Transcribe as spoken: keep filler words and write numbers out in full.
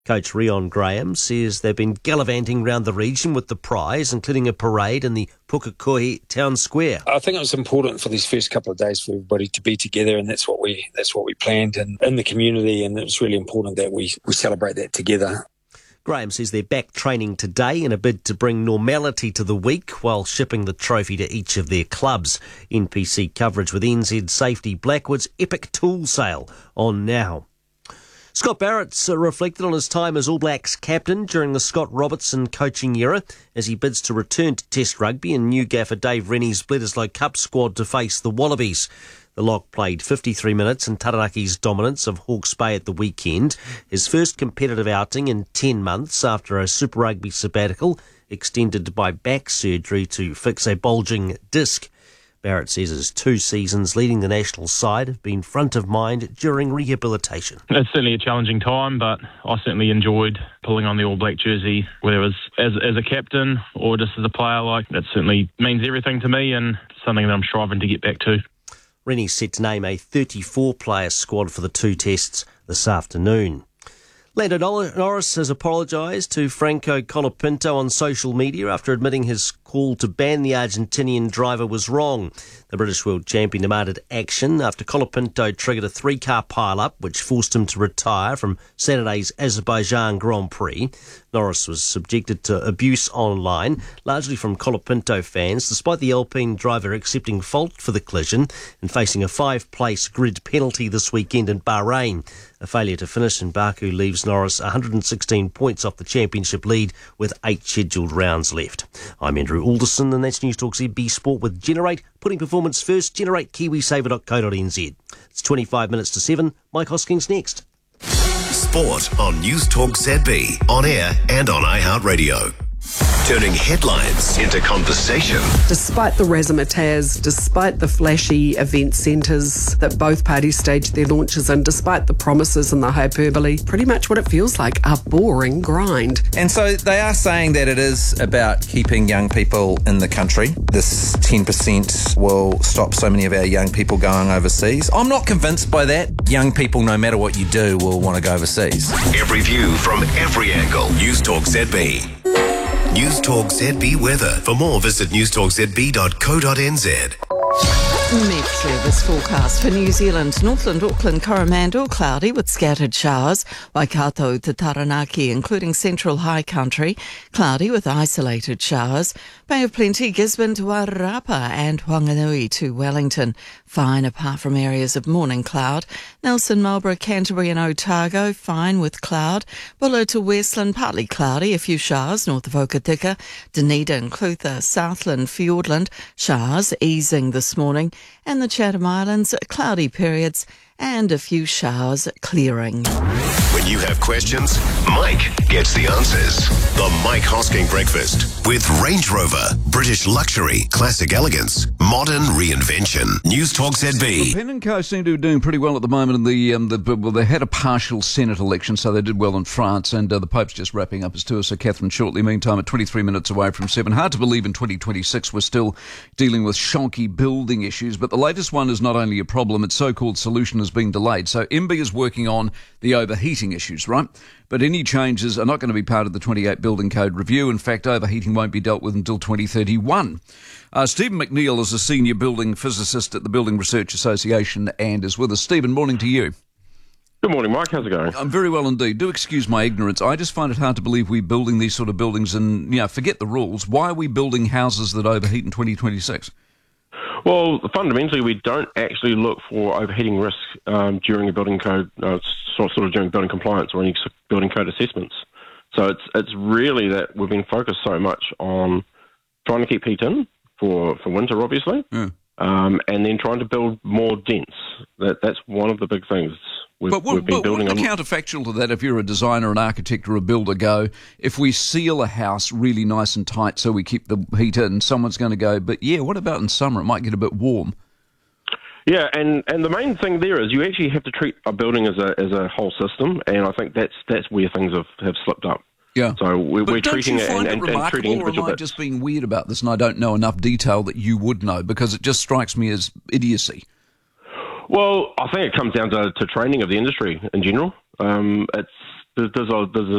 Coach Rion Graham says they've been gallivanting around the region with the prize, including a parade in the Pukekohe Town Square. I think it was important for these first couple of days for everybody to be together, and that's what we that's what we planned and in the community, and it was really important that we, we celebrate that together. Graham says they're back training today in a bid to bring normality to the week while shipping the trophy to each of their clubs. N P C coverage with N Z Safety Blackwood's epic tool sale on now. Scott Barrett's reflected on his time as All Blacks captain during the Scott Robertson coaching era as he bids to return to Test rugby and new gaffer Dave Rennie's Bledisloe Cup squad to face the Wallabies. The Lock played fifty-three minutes in Taranaki's dominance of Hawke's Bay at the weekend, his first competitive outing in ten months after a Super Rugby sabbatical extended by back surgery to fix a bulging disc. Barrett says his two seasons leading the national side have been front of mind during rehabilitation. It's certainly a challenging time, but I certainly enjoyed pulling on the All Black jersey, whether it was as, as a captain or just as a player. Like, that certainly means everything to me and something that I'm striving to get back to. Rennie's set to name a thirty-four player squad for the two tests this afternoon. Lando Norris has apologised to Franco Colapinto on social media after admitting his call to ban the Argentinian driver was wrong. The British world champion demanded action after Colapinto triggered a three-car pile-up which forced him to retire from Saturday's Azerbaijan Grand Prix. Norris was subjected to abuse online, largely from Colapinto fans, despite the Alpine driver accepting fault for the collision and facing a five-place grid penalty this weekend in Bahrain. A failure to finish in Baku leaves Norris one hundred sixteen points off the championship lead with eight scheduled rounds left. I'm Andrew Alderson and that's News Talk Z B Sport with Generate, putting performance first. Generate KiwiSaver dot co dot n z. It's twenty-five minutes to seven. Mike Hoskins next. Sport on News Talk Z B, on air and on iHeartRadio. Turning headlines into conversation. Despite the razzmatazz, despite the flashy event centres that both parties staged their launches in, despite the promises and the hyperbole, pretty much what it feels like, a boring grind. And so they are saying that it is about keeping young people in the country. This ten percent will stop so many of our young people going overseas. I'm not convinced by that. Young people, no matter what you do, will want to go overseas. Every view from every angle. News Talk Z B. News Talk Z B weather. For more, visit news talk z b dot co dot n z. Met Service forecast for New Zealand. Northland, Auckland, Coromandel, cloudy with scattered showers. Waikato to Taranaki, including central high country, cloudy with isolated showers. Bay of Plenty, Gisborne to Wairarapa and Whanganui to Wellington. Fine apart from areas of morning cloud. Nelson, Marlborough, Canterbury and Otago, fine with cloud. Buller to Westland, partly cloudy, a few showers north of Okatika. Dunedin, Clutha, Southland, Fiordland, showers easing this morning. And the Chatham Islands, cloudy periods and a few showers clearing. When you have questions, Mike gets the answers. The Mike Hosking Breakfast with Range Rover, British luxury, classic elegance, modern reinvention. News Talk Z B. Pen and Co seem to be doing pretty well at the moment. In the, um, the well, they had a partial Senate election, so they did well in France, and uh, the Pope's just wrapping up his tour. So Catherine shortly. Meantime, at twenty-three minutes away from seven. Hard to believe in twenty twenty-six we're still dealing with shonky building issues, but the latest one is not only a problem; its so-called solution has been delayed. So M B is working on the overheating issues, right? But any changes are not going to be part of the twenty-eight Building Code review. In fact, overheating won't be dealt with until twenty thirty-one. Uh, Stephen McNeil is a senior building physicist at the Building Research Association and is with us. Stephen, morning to you. Good morning, Mike. How's it going? I'm very well indeed. Do excuse my ignorance. I just find it hard to believe we're building these sort of buildings and, you know, forget the rules. Why are we building houses that overheat in twenty twenty-six? Well, fundamentally, we don't actually look for overheating risk um, during a building code, uh, sort of during building compliance or any building code assessments. So it's it's really that we've been focused so much on trying to keep heat in for, for winter, obviously, yeah. um, and then trying to build more dense. That that's one of the big things. We've, but what, we've been but building wouldn't the on... counterfactual to that, if you're a designer, an architect or a builder, go, if we seal a house really nice and tight so we keep the heat in, someone's going to go, but yeah, what about in summer? It might get a bit warm. Yeah, and, and the main thing there is you actually have to treat a building as a as a whole system, and I think that's that's where things have, have slipped up. Yeah. So we're, but we're don't treating you it find and, it and, and treating remarkable, individual or am I bits. just being weird about this and I don't know enough detail that you would know, because it just strikes me as idiocy? Well, I think it comes down to, to training of the industry in general. Um, it's there's, there's, a, there's